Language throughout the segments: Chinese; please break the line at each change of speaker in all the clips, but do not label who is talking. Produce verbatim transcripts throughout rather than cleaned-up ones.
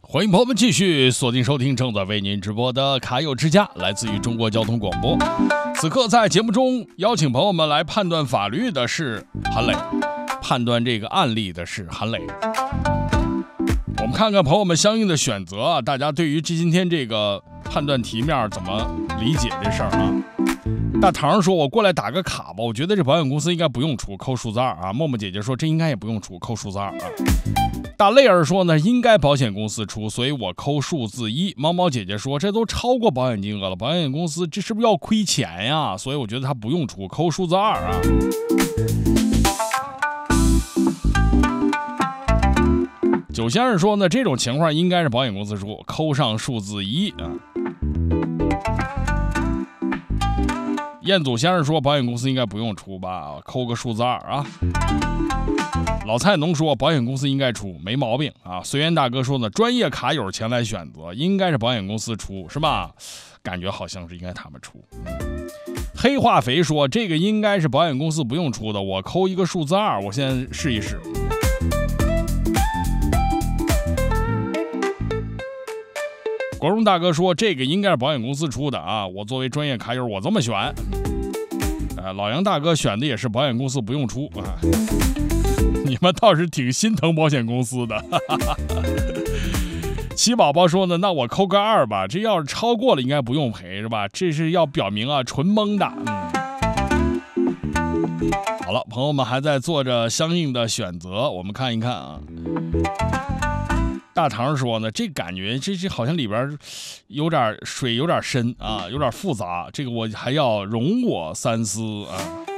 欢迎朋友们继续锁定收听正在为您直播的卡友之家，来自于中国交通广播。此刻在节目中邀请朋友们来判断法律的是韩磊，判断这个案例的是韩磊。我们看看朋友们相应的选择啊，大家对于这今天这个判断题面怎么理解这事儿啊？大唐说：“我过来打个卡吧，我觉得这保险公司应该不用出，扣数字二啊。”默默姐姐说：“这应该也不用出，扣数字二啊。”大泪儿说呢，应该保险公司出，所以我扣数字一。猫猫姐姐说，这都超过保险金额了，保险公司这是不是要亏钱呀？所以我觉得他不用出，扣数字二啊。九先生说呢，这种情况应该是保险公司出，扣上数字一啊。彦祖先生说，保险公司应该不用出吧，扣个数字二啊。老菜农说，保险公司应该出，没毛病啊。随缘大哥说呢，专业卡友前来选择，应该是保险公司出，是吧？感觉好像是应该他们出。黑化肥说，这个应该是保险公司不用出的，我扣一个数字二，我先试一试。国荣大哥说，这个应该是保险公司出的啊，我作为专业卡友，我这么选。呃，老杨大哥选的也是保险公司不用出啊。你们倒是挺心疼保险公司的。七宝宝说呢，那我扣个二吧，这要是超过了应该不用赔是吧？这是要表明啊纯蒙的。嗯，好了，朋友们还在做着相应的选择，我们看一看啊。大唐说呢，这感觉这这好像里边有点水有点深啊，有点复杂，这个我还要容我三思啊。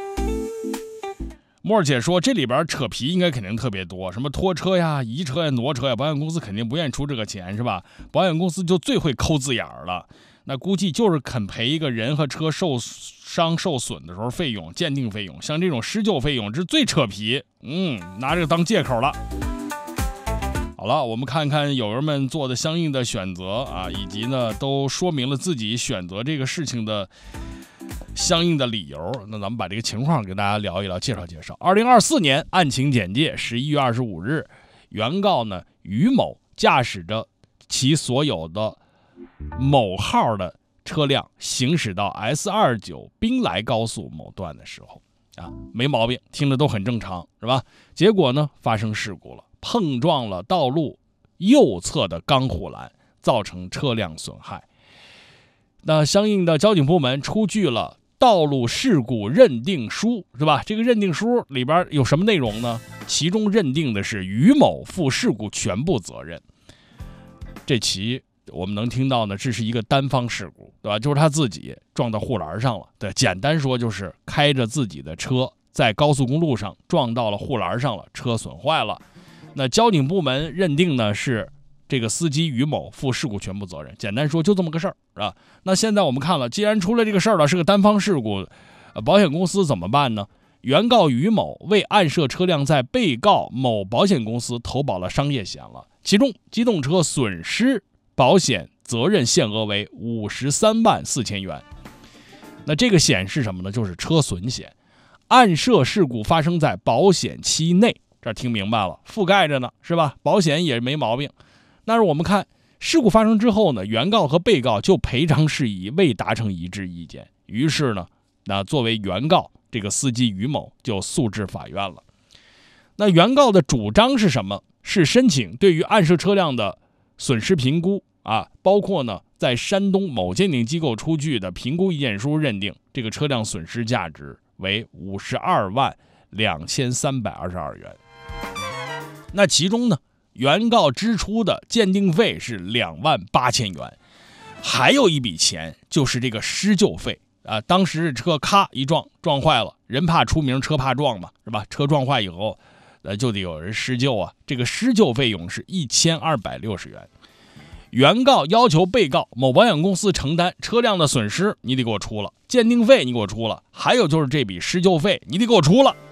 莫儿姐说，这里边扯皮应该肯定特别多，什么拖车呀、移车呀、挪车呀，保险公司肯定不愿意出这个钱是吧？保险公司就最会抠字眼儿了，那估计就是肯赔一个人和车受伤受损的时候费用、鉴定费用，像这种施救费用这是最扯皮，嗯，拿这个当借口了。好了，我们看看友人们做的相应的选择啊，以及呢都说明了自己选择这个事情的相应的理由。那咱们把这个情况给大家聊一聊，介绍介绍。二零二四年案情简介：十一月二十五日，原告呢于某驾驶着其所有的某号的车辆行驶到 S 二十九 滨来高速某段的时候啊，没毛病，听着都很正常，是吧？结果呢发生事故了。碰撞了道路右侧的钢护栏，造成车辆损害。那相应的交警部门出具了道路事故认定书，是吧？这个认定书里边有什么内容呢？其中认定的是于某负事故全部责任。这期我们能听到呢，这是一个单方事故，对吧？就是他自己撞到护栏上了。对，简单说就是开着自己的车在高速公路上撞到了护栏上了，车损坏了。那交警部门认定呢是这个司机于某负事故全部责任，简单说就这么个事儿啊。那现在我们看了，既然出了这个事儿了，是个单方事故，呃，保险公司怎么办呢？原告于某为案涉车辆在被告某保险公司投保了商业险了，其中机动车损失保险责任限额为五十三万四千元。那这个险是什么呢？就是车损险。案涉事故发生在保险期内。这听明白了，覆盖着呢，是吧？保险也没毛病。但是我们看事故发生之后呢，原告和被告就赔偿事宜未达成一致意见，于是呢，那作为原告这个司机于某就诉至法院了。那原告的主张是什么？是申请对于案涉车辆的损失评估啊，包括呢在山东某鉴定机构出具的评估意见书认定这个车辆损失价值为五十二万两千三百二十二元。那其中呢，原告支出的鉴定费是两万八千元，还有一笔钱就是这个施救费啊。当时车咔一撞，撞坏了，人怕出名，车怕撞嘛，是吧？车撞坏以后，呃，就得有人施救啊。这个施救费用是一千二百六十元。原告要求被告某保险公司承担车辆的损失，你得给我出了；鉴定费你给我出了，还有就是这笔施救费你得给我出了。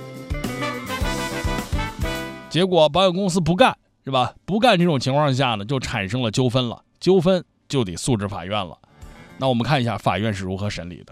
结果保险公司不干，是吧？不干这种情况下呢，就产生了纠纷了，纠纷就得诉至法院了。那我们看一下法院是如何审理的。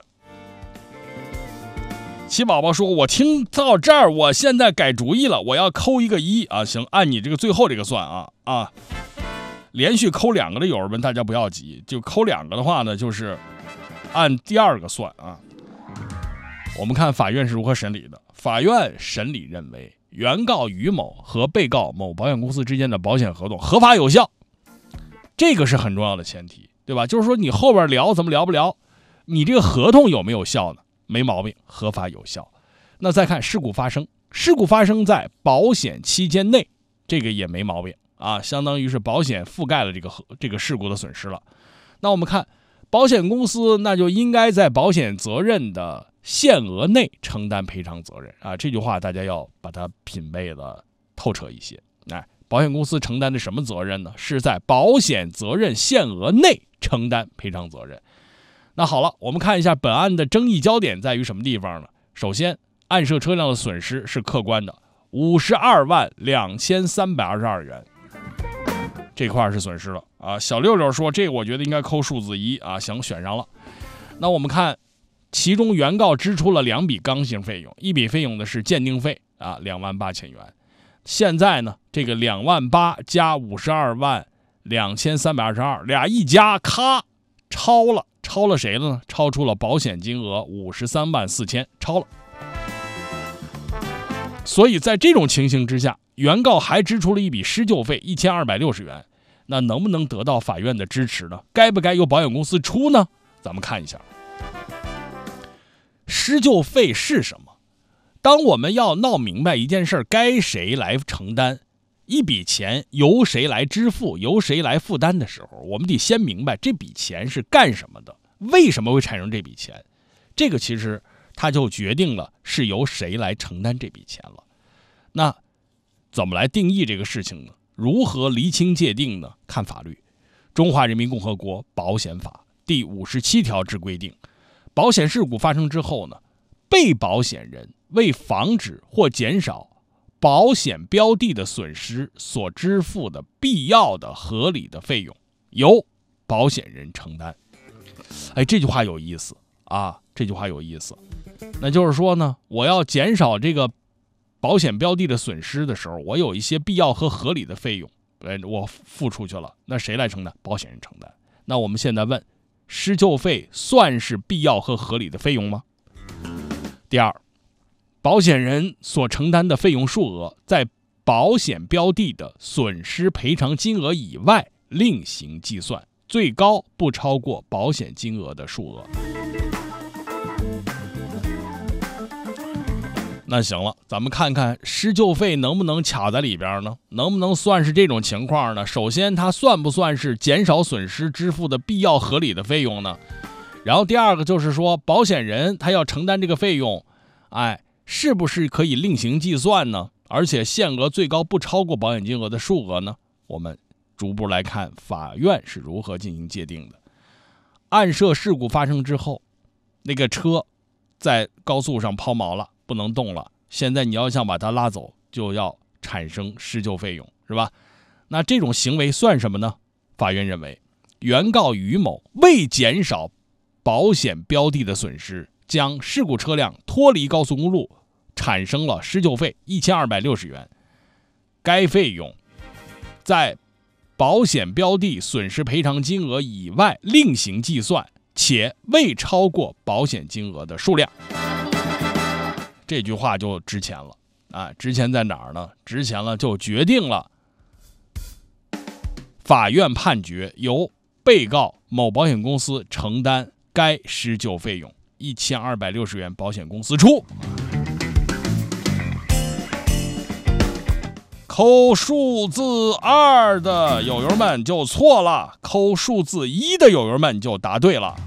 七宝宝说，我听到这儿，我现在改主意了，我要扣一个一啊，行，按你这个最后这个算啊啊。 连续扣两个的友人们，大家不要急，就扣两个的话呢，就是按第二个算啊。我们看法院是如何审理的。法院审理认为，原告于某和被告某保险公司之间的保险合同合法有效，这个是很重要的前提，对吧？就是说你后边聊怎么聊不聊，你这个合同有没有效呢？没毛病，合法有效。那再看事故发生，事故发生在保险期间内，这个也没毛病啊，相当于是保险覆盖了这个这个事故的损失了。那我们看保险公司，那就应该在保险责任的限额内承担赔偿责任啊，这句话大家要把它品味的透彻一些。哎，保险公司承担的什么责任呢？是在保险责任限额内承担赔偿责任。那好了，我们看一下本案的争议焦点在于什么地方呢？首先，案涉车辆的损失是客观的，五十二万两千三百二十二元，这块是损失了啊。小六六说这个我觉得应该扣数字一啊，行，选上了。那我们看。其中原告支出了两笔刚性费用，一笔费用的是鉴定费啊，两万八千元。现在呢，这个两万八加五十二万两千三百二十二，俩一加，咔，超了，超了谁了呢？超出了保险金额五十三万四千，超了。所以在这种情形之下，原告还支出了一笔施救费一千二百六十元，那能不能得到法院的支持呢？该不该由保险公司出呢？咱们看一下。施救费是什么？当我们要闹明白一件事该谁来承担，一笔钱由谁来支付，由谁来负担的时候，我们得先明白这笔钱是干什么的，为什么会产生这笔钱，这个其实它就决定了是由谁来承担这笔钱了。那怎么来定义这个事情呢？如何厘清界定呢？看法律，《中华人民共和国保险法》第五十七条之规定，保险事故发生之后呢，被保险人为防止或减少保险标的的损失所支付的必要的合理的费用，由保险人承担。哎，这句话有意思啊，这句话有意思。那就是说呢，我要减少这个保险标的的损失的时候，我有一些必要和合理的费用，我付出去了，那谁来承担？保险人承担。那我们现在问，施救费算是必要和合理的费用吗？第二，保险人所承担的费用数额在保险标的的损失赔偿金额以外另行计算，最高不超过保险金额的数额。那行了，咱们看看施救费能不能卡在里边呢？能不能算是这种情况呢？首先，它算不算是减少损失支付的必要合理的费用呢？然后第二个就是说，保险人他要承担这个费用，哎，是不是可以另行计算呢？而且限额最高不超过保险金额的数额呢？我们逐步来看法院是如何进行界定的。案涉事故发生之后，那个车在高速上抛锚了，不能动了，现在你要想把它拉走，就要产生施救费用，是吧？那这种行为算什么呢？法院认为，原告于某为减少保险标的的损失，将事故车辆脱离高速公路，产生了施救费一千二百六十元。该费用在保险标的损失赔偿金额以外另行计算，且未超过保险金额的数量。这句话就值钱了啊！值钱在哪儿呢？值钱了就决定了法院判决由被告某保险公司承担该施救费用一千二百六十元，保险公司出。扣数字二的友友们就错了，扣数字一的友友们就答对了。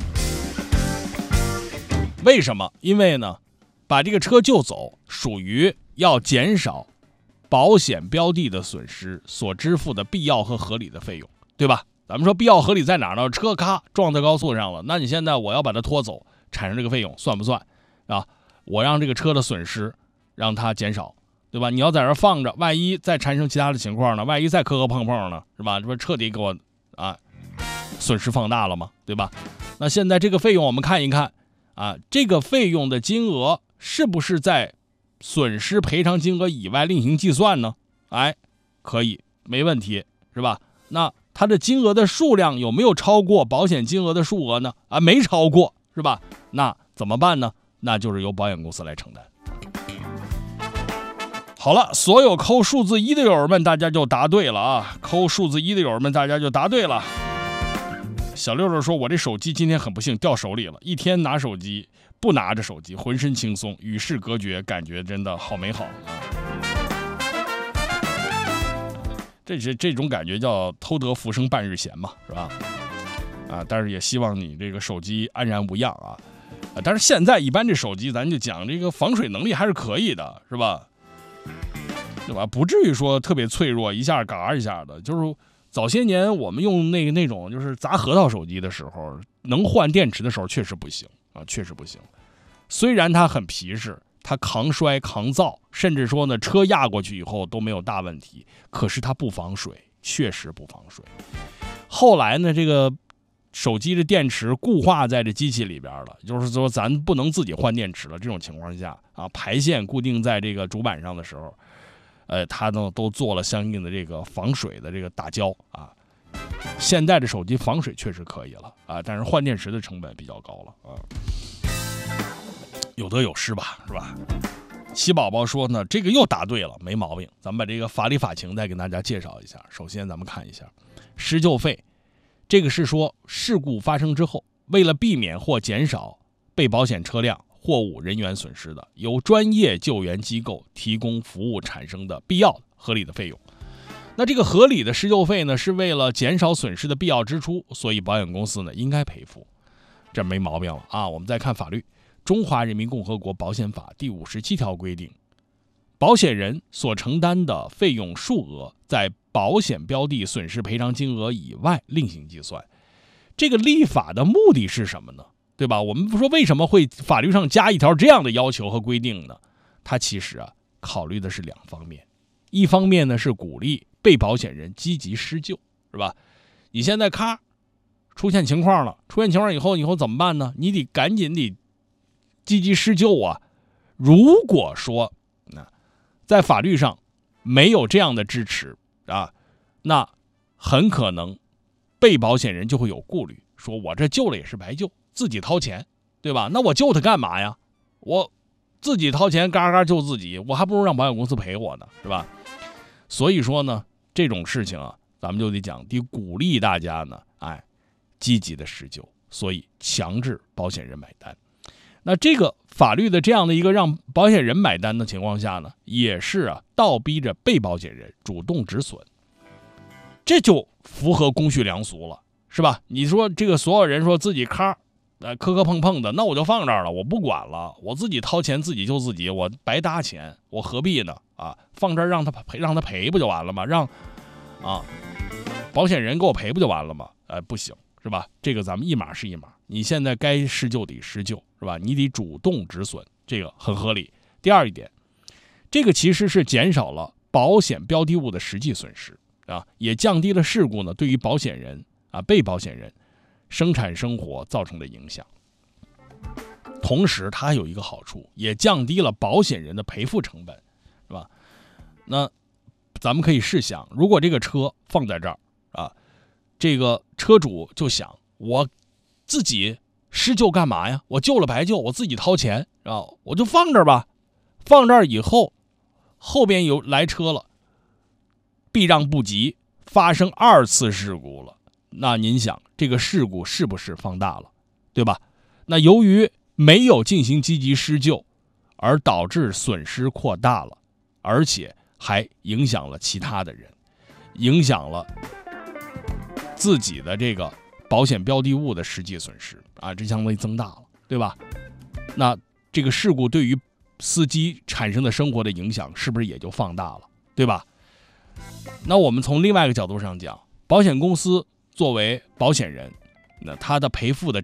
为什么？因为呢，把这个车救走属于要减少保险标的的损失所支付的必要和合理的费用，对吧？咱们说必要合理在哪儿呢？车咔撞在高速上了，那你现在我要把它拖走，产生这个费用算不算啊？我让这个车的损失让它减少，对吧？你要在这放着，万一再产生其他的情况呢？万一再磕磕碰碰呢，是吧？这不彻底给我啊损失放大了吗？对吧？那现在这个费用我们看一看啊，这个费用的金额是不是在损失赔偿金额以外另行计算呢？哎，可以，没问题，是吧？那它的金额的数量有没有超过保险金额的数额呢？啊，没超过，是吧？那怎么办呢？那就是由保险公司来承担。好了，所有扣数字一的友们，大家就答对了啊！扣数字一的友们，大家就答对了。小六六说：“我这手机今天很不幸掉手里了，一天拿手机不拿着手机，浑身轻松，与世隔绝，感觉真的好美好啊！”这是这种感觉叫偷得浮生半日闲嘛，是吧？啊，但是也希望你这个手机安然无恙啊！啊，但是现在一般这手机咱就讲这个防水能力还是可以的，是吧？对吧？不至于说特别脆弱，一下嘎一下的。就是早些年我们用那个那种就是砸核桃手机的时候，能换电池的时候确实不行啊，确实不行。虽然它很皮实，它抗摔抗造，甚至说呢车压过去以后都没有大问题，可是它不防水，确实不防水。后来呢，这个手机的电池固化在这机器里边了，就是说咱不能自己换电池了。这种情况下啊，排线固定在这个主板上的时候。呃，它呢都做了相应的这个防水的这个打胶啊。现在的手机防水确实可以了啊，但是换电池的成本比较高了啊。有得有失吧，是吧？喜宝宝说呢，这个又答对了，没毛病。咱们把这个法理法情再给大家介绍一下。首先，咱们看一下施救费，这个是说事故发生之后，为了避免或减少被保险车辆货物人员损失的，由专业救援机构提供服务产生的必要的合理的费用。那这个合理的施救费呢，是为了减少损失的必要支出，所以保险公司呢应该赔付，这没毛病了啊。我们再看法律，《中华人民共和国保险法》第五十七条规定，保险人所承担的费用数额在保险标的损失赔偿金额以外另行计算。这个立法的目的是什么呢？对吧？我们不说为什么会法律上加一条这样的要求和规定呢？它其实啊，考虑的是两方面。一方面呢是鼓励被保险人积极施救，是吧？你现在咔出现情况了，出现情况以后，以后怎么办呢？你得赶紧得积极施救啊！如果说啊，在法律上没有这样的支持啊，那很可能被保险人就会有顾虑，说我这救了也是白救。自己掏钱，对吧？那我救他干嘛呀？我自己掏钱嘎嘎救自己，我还不如让保险公司赔我呢，是吧？所以说呢，这种事情啊，咱们就得讲，得鼓励大家呢，哎，积极的施救，所以强制保险人买单。那这个法律的这样的一个让保险人买单的情况下呢，也是啊，倒逼着被保险人主动止损，这就符合公序良俗了，是吧？你说这个所有人说自己咔。呃，磕磕碰碰的，那我就放这儿了，我不管了，我自己掏钱自己救自己，我白搭钱，我何必呢？啊，放这儿让他赔，让他赔不就完了吗？让啊，保险人给我赔不就完了吗？呃，不行，是吧？这个咱们一码是一码，你现在该施救得施救，是吧？你得主动止损，这个很合理。第二一点，这个其实是减少了保险标的物的实际损失啊，也降低了事故呢对于保险人啊被保险人。生产生活造成的影响，同时它还有一个好处，也降低了保险人的赔付成本，是吧？那咱们可以试想，如果这个车放在这儿啊，这个车主就想，我自己施救干嘛呀？我救了白救，我自己掏钱啊，我就放这儿吧。放这儿以后，后边有来车了，避让不及，发生二次事故了。那您想，这个事故是不是放大了，对吧？那由于没有进行积极施救，而导致损失扩大了，而且还影响了其他的人，影响了自己的这个保险标的物的实际损失啊，这相当于增大了，对吧？那这个事故对于司机产生的生活的影响，是不是也就放大了，对吧？那我们从另外一个角度上讲，保险公司作为保险人，那他的赔付的